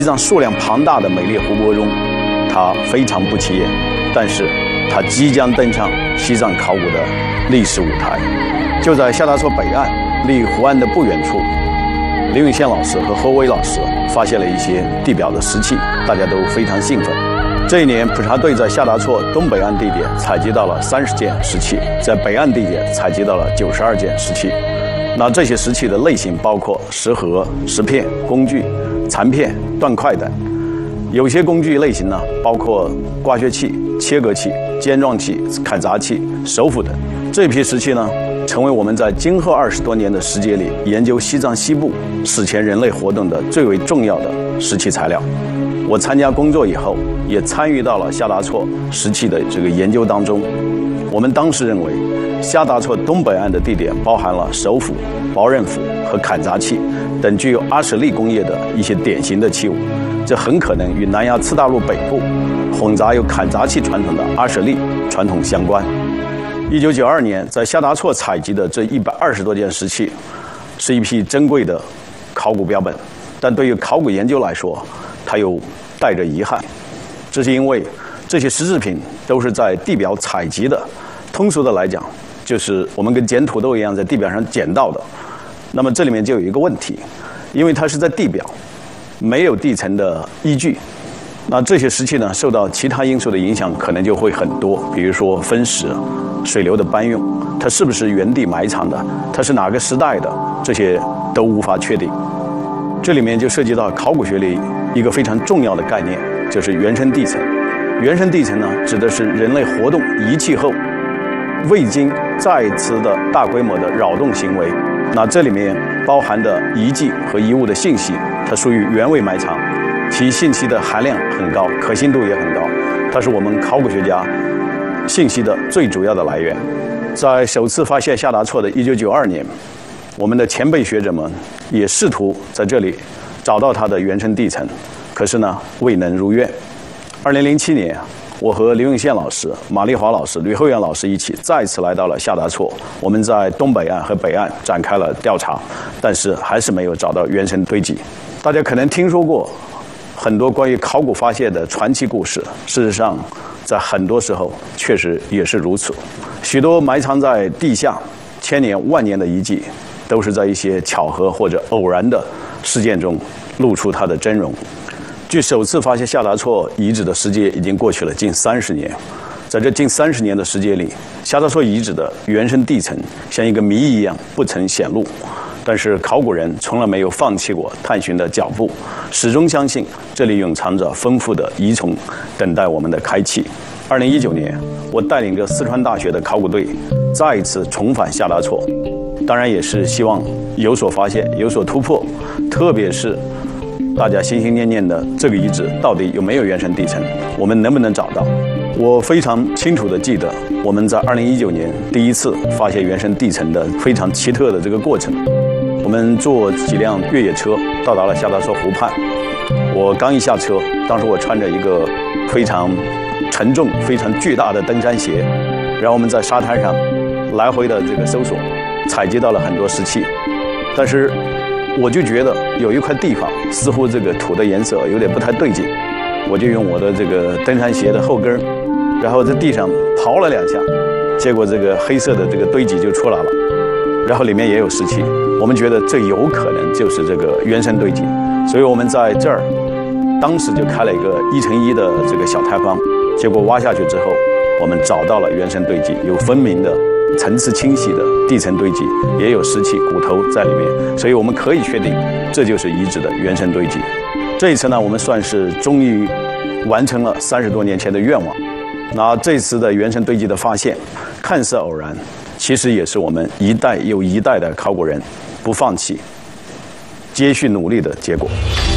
西藏数量庞大的美丽湖泊中，它非常不起眼，但是它即将登上西藏考古的历史舞台。就在夏达措北岸，离湖岸的不远处，李永宪老师和何伟老师发现了一些地表的石器，大家都非常兴奋。这一年，普查队在夏达措东北岸地点采集到了30件石器，在北岸地点采集到了92件石器。那这些石器的类型包括石盒、石片、工具、残片、断块等。有些工具类型呢，包括刮削器、切割器、尖状器、砍砸器、手斧等。这批石器呢，成为我们在今后20多年的时间里研究西藏西部史前人类活动的最为重要的石器材料。我参加工作以后，也参与到了夏达措石器的这个研究当中。我们当时认为，夏达措东北岸的地点包含了手斧、薄刃斧和砍砸器等具有阿什利工业的一些典型的器物，这很可能与南亚次大陆北部混杂有砍砸器传统的阿什利传统相关。1992年在夏达措采集的这120多件石器，是一批珍贵的考古标本，但对于考古研究来说，它又带着遗憾。这是因为这些石制品都是在地表采集的，通俗的来讲，就是我们跟捡土豆一样在地表上捡到的。那么这里面就有一个问题，因为它是在地表，没有地层的依据，那这些石器呢，受到其他因素的影响可能就会很多，比如说分石、水流的搬运，它是不是原地埋藏的，它是哪个时代的，这些都无法确定。这里面就涉及到考古学里一个非常重要的概念，就是原生地层。原生地层呢，指的是人类活动遗弃后未经再次的大规模的扰动行为。那这里面包含的遗迹和遗物的信息，它属于原位埋藏，其信息的含量很高，可信度也很高，它是我们考古学家信息的最主要的来源。在首次发现夏达措的1992年，我们的前辈学者们也试图在这里找到它的原生地层，可是呢，未能如愿。2007年，我和刘永宪老师、马丽华老师、吕厚元老师一起再次来到了夏达措，我们在东北岸和北岸展开了调查，但是还是没有找到原生堆积。大家可能听说过很多关于考古发现的传奇故事，事实上，在很多时候确实也是如此。许多埋藏在地下千年万年的遗迹，都是在一些巧合或者偶然的事件中露出它的真容。距首次发现夏达措遗址的时间已经过去了近30年，在这近30年的时间里，夏达措遗址的原生地层像一个谜一样不曾显露。但是考古人从来没有放弃过探寻的脚步，始终相信这里蕴藏着丰富的遗存，等待我们的开启。2019年，我带领着四川大学的考古队再一次重返夏达措，当然也是希望有所发现，有所突破，特别是大家心心念念的这个遗址到底有没有原生地层，我们能不能找到？我非常清楚地记得我们在2019年第一次发现原生地层的非常奇特的这个过程。我们坐几辆越野车到达了夏达措湖畔，我刚一下车，当时我穿着一个非常沉重、非常巨大的登山鞋，然后我们在沙滩上来回的这个搜索，采集到了很多石器，但是我就觉得有一块地方似乎这个土的颜色有点不太对劲，我就用我的这个登山鞋的后跟，然后在地上刨了2下，结果这个黑色的这个堆积就出来了，然后里面也有石器，我们觉得这有可能就是这个原生堆积，所以我们在这儿当时就开了一个1×1的这个小塌方，结果挖下去之后，我们找到了原生堆积，有分明的层次清晰的地层堆积，也有石器骨头在里面，所以我们可以确定这就是遗址的原生堆积。这一次呢，我们算是终于完成了30多年前的愿望。那这次的原生堆积的发现看似偶然，其实也是我们一代又一代的考古人不放弃、接续努力的结果。